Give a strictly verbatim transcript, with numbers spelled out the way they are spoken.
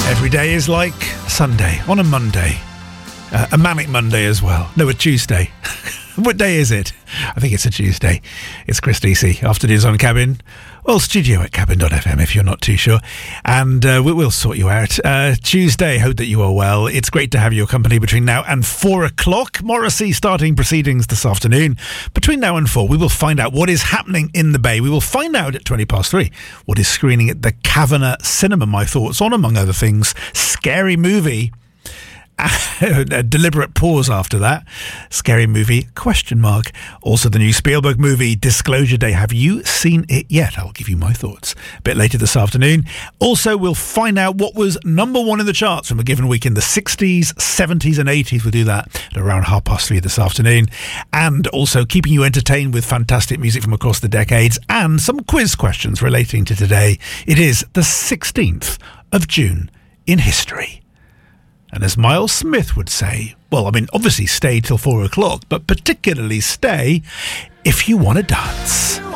Every day is like Sunday on a Monday. Uh, a manic Monday as well. No, a Tuesday. What day is it? I think it's a Tuesday. It's Chris D C. Afternoons on Cabin. Well, studio at cabin dot f m if you're not too sure. And uh, we, we'll sort you out. Uh, Tuesday, hope that you are well. It's great to have your company between now and four o'clock. Morrissey starting proceedings this afternoon. Between now and four, we will find out what is happening in the Bay. We will find out at twenty past three what is screening at the Kavanagh Cinema. My thoughts on, among other things, Scary Movie. A deliberate pause after that. Scary Movie, question mark. Also the new Spielberg movie, Disclosure Day. Have you seen it yet? I'll give you my thoughts a bit later this afternoon. Also, we'll find out what was number one in the charts from a given week in the sixties, seventies and eighties. We'll do that at around half past three this afternoon. And also keeping you entertained with fantastic music from across the decades and some quiz questions relating to today. It is the sixteenth of June in history. And as Miles Smith would say, well, I mean, obviously stay till four o'clock, but particularly stay if you want to dance.